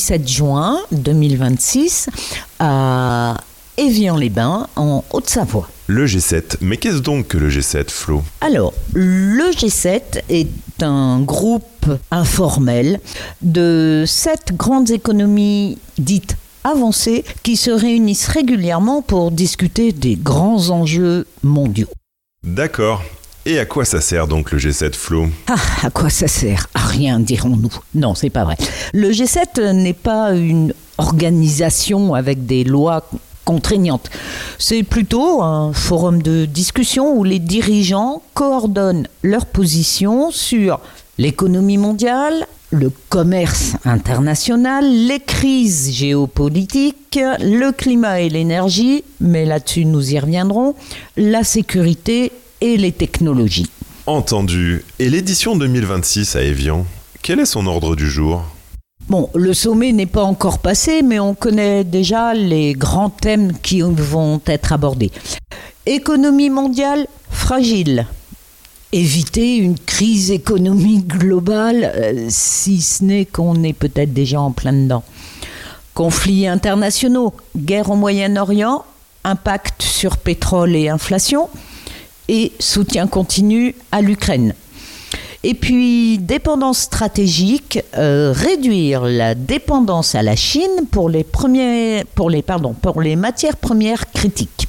17 juin 2026 à Évian-les-Bains, en Haute-Savoie. Le G7, mais qu'est-ce donc que le G7, Flo ? Alors, le G7 est un groupe informel de 7 grandes économies dites avancées qui se réunissent régulièrement pour discuter des grands enjeux mondiaux. D'accord. Et à quoi ça sert donc le G7, Flo ? À quoi ça sert ? À rien, dirons-nous. Non, c'est pas vrai. Le G7 n'est pas une organisation avec des lois contraignantes. C'est plutôt un forum de discussion où les dirigeants coordonnent leurs positions sur l'économie mondiale, le commerce international, les crises géopolitiques, le climat et l'énergie, mais là-dessus nous y reviendrons, la sécurité et les technologies. Entendu. Et l'édition 2026 à Évian, quel est son ordre du jour ? Bon, le sommet n'est pas encore passé, mais on connaît déjà les grands thèmes qui vont être abordés. Économie mondiale fragile. Éviter une crise économique globale, si ce n'est qu'on est peut-être déjà en plein dedans. Conflits internationaux, guerre au Moyen-Orient, impact sur pétrole et inflation, et soutien continu à l'Ukraine. Et puis, dépendance stratégique, réduire la dépendance à la Chine pour les matières premières critiques.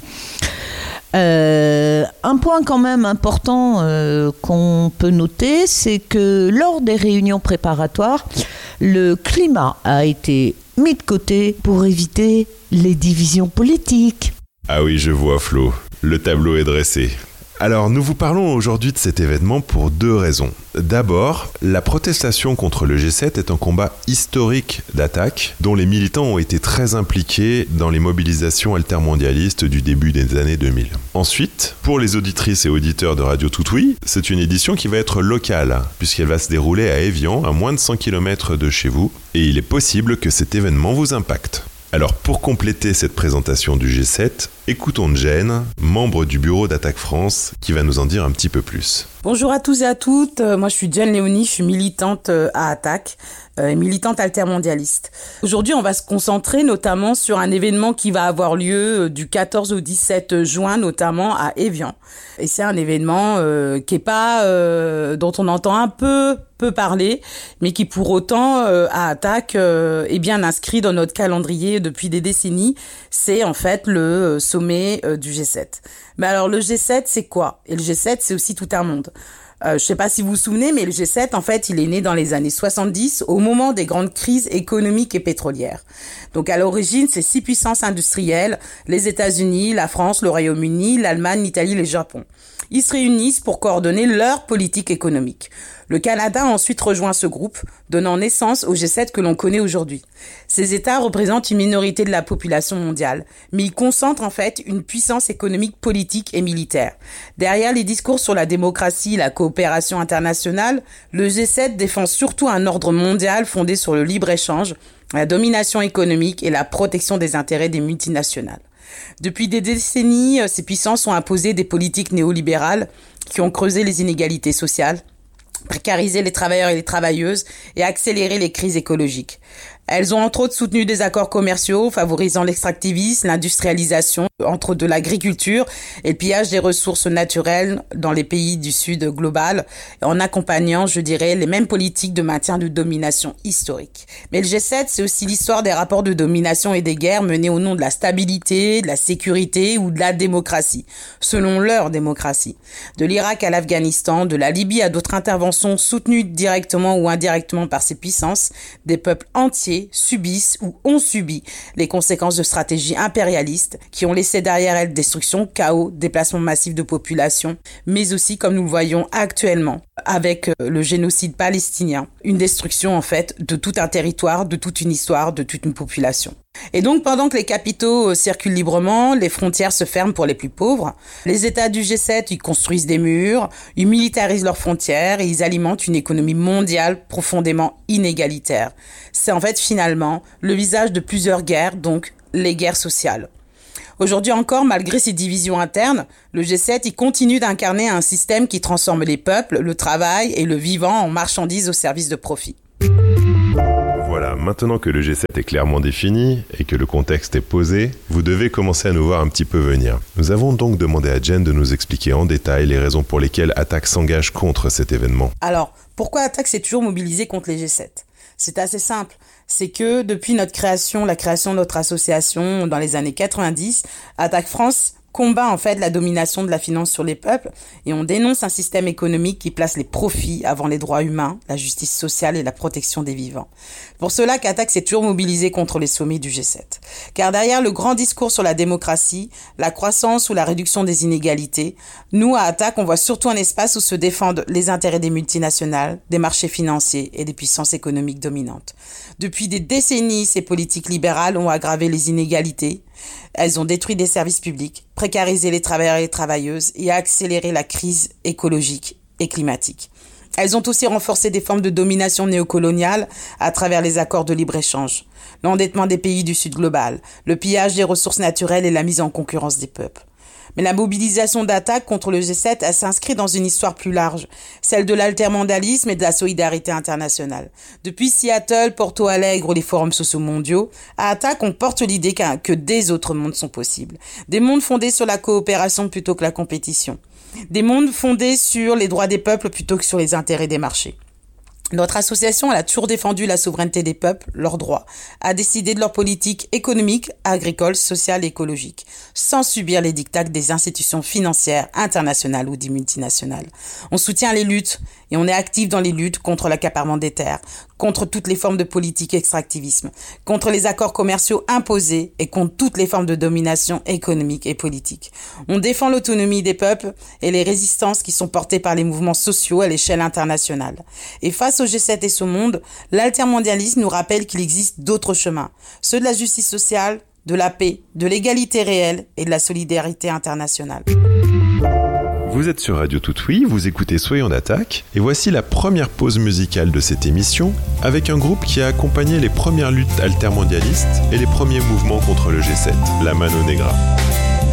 Un point quand même important qu'on peut noter, c'est que lors des réunions préparatoires, le climat a été mis de côté pour éviter les divisions politiques. Ah oui, je vois, Flo. Le tableau est dressé. Alors, nous vous parlons aujourd'hui de cet événement pour 2 raisons. D'abord, la protestation contre le G7 est un combat historique d'attaque dont les militants ont été très impliqués dans les mobilisations altermondialistes du début des années 2000. Ensuite, pour les auditrices et auditeurs de Radio Toutouille, c'est une édition qui va être locale, puisqu'elle va se dérouler à Évian, à moins de 100 km de chez vous, et il est possible que cet événement vous impacte. Alors, pour compléter cette présentation du G7, écoutons Jen, membre du bureau d'Attaque France, qui va nous en dire un petit peu plus. Bonjour à tous et à toutes, moi je suis Jen Léonie, je suis militante à Attaque, militante altermondialiste. Aujourd'hui on va se concentrer notamment sur un événement qui va avoir lieu du 14 au 17 juin notamment à Évian. Et c'est un événement qui est pas dont on entend un peu parler, mais qui pour autant à Attaque est bien inscrit dans notre calendrier depuis des décennies. C'est en fait le sommet du G7. Mais alors le G7 c'est quoi ? Et le G7 c'est aussi tout un monde. Je sais pas si vous vous souvenez, mais le G7, en fait, il est né dans les années 70, au moment des grandes crises économiques et pétrolières. Donc, à l'origine, c'est 6 puissances industrielles, les États-Unis, la France, le Royaume-Uni, l'Allemagne, l'Italie, le Japon. Ils se réunissent pour coordonner leur politique économique. Le Canada a ensuite rejoint ce groupe, donnant naissance au G7 que l'on connaît aujourd'hui. Ces États représentent une minorité de la population mondiale, mais ils concentrent en fait une puissance économique, politique et militaire. Derrière les discours sur la démocratie, la coopération internationale, le G7 défend surtout un ordre mondial fondé sur le libre-échange, la domination économique et la protection des intérêts des multinationales. Depuis des décennies, ces puissances ont imposé des politiques néolibérales qui ont creusé les inégalités sociales, précarisé les travailleurs et les travailleuses et accéléré les crises écologiques. Elles ont entre autres soutenu des accords commerciaux favorisant l'extractivisme, l'industrialisation, entre de l'agriculture et le pillage des ressources naturelles dans les pays du Sud global, en accompagnant, je dirais, les mêmes politiques de maintien de domination historique. Mais le G7, c'est aussi l'histoire des rapports de domination et des guerres menés au nom de la stabilité, de la sécurité ou de la démocratie, selon leur démocratie. De l'Irak à l'Afghanistan, de la Libye à d'autres interventions soutenues directement ou indirectement par ces puissances, des peuples entiers subissent ou ont subi les conséquences de stratégies impérialistes qui ont laissé derrière elles destruction, chaos, déplacement massif de population, mais aussi, comme nous le voyons actuellement, avec le génocide palestinien, une destruction en fait de tout un territoire, de toute une histoire, de toute une population. Et donc, pendant que les capitaux circulent librement, les frontières se ferment pour les plus pauvres. Les États du G7, ils construisent des murs, ils militarisent leurs frontières et ils alimentent une économie mondiale profondément inégalitaire. C'est en fait finalement le visage de plusieurs guerres, donc les guerres sociales. Aujourd'hui encore, malgré ces divisions internes, le G7 il continue d'incarner un système qui transforme les peuples, le travail et le vivant en marchandises au service de profit. Voilà, maintenant que le G7 est clairement défini et que le contexte est posé, vous devez commencer à nous voir un petit peu venir. Nous avons donc demandé à Jen de nous expliquer en détail les raisons pour lesquelles Attac s'engage contre cet événement. Alors, pourquoi Attac s'est toujours mobilisé contre les G7 ? C'est assez simple. C'est que depuis notre création, la création de notre association dans les années 90, Attac France combat en fait la domination de la finance sur les peuples et on dénonce un système économique qui place les profits avant les droits humains, la justice sociale et la protection des vivants. Pour cela qu'Attac s'est toujours mobilisé contre les sommets du G7. Car derrière le grand discours sur la démocratie, la croissance ou la réduction des inégalités, nous à Attac on voit surtout un espace où se défendent les intérêts des multinationales, des marchés financiers et des puissances économiques dominantes. Depuis des décennies, ces politiques libérales ont aggravé les inégalités. Elles ont détruit des services publics, précarisé les travailleurs et les travailleuses et accéléré la crise écologique et climatique. Elles ont aussi renforcé des formes de domination néocoloniale à travers les accords de libre-échange, l'endettement des pays du Sud global, le pillage des ressources naturelles et la mise en concurrence des peuples. Mais la mobilisation d'Attac contre le G7, elle s'inscrit dans une histoire plus large, celle de l'altermondialisme et de la solidarité internationale. Depuis Seattle, Porto Alegre ou les forums sociaux mondiaux, à Attac, on porte l'idée que des autres mondes sont possibles. Des mondes fondés sur la coopération plutôt que la compétition. Des mondes fondés sur les droits des peuples plutôt que sur les intérêts des marchés. Notre association, elle a toujours défendu la souveraineté des peuples, leurs droits, a décidé de leur politique économique, agricole, sociale et écologique, sans subir les diktats des institutions financières internationales ou des multinationales. On soutient les luttes et on est actif dans les luttes contre l'accaparement des terres, contre toutes les formes de politique extractivisme, contre les accords commerciaux imposés et contre toutes les formes de domination économique et politique. On défend l'autonomie des peuples et les résistances qui sont portées par les mouvements sociaux à l'échelle internationale. Et face au G7 et ce monde, l'altermondialisme nous rappelle qu'il existe d'autres chemins, ceux de la justice sociale, de la paix, de l'égalité réelle et de la solidarité internationale. Vous êtes sur Radio Tout-Oui, vous écoutez Soyons d'Attaque, et voici la première pause musicale de cette émission, avec un groupe qui a accompagné les premières luttes altermondialistes et les premiers mouvements contre le G7, la Mano Negra.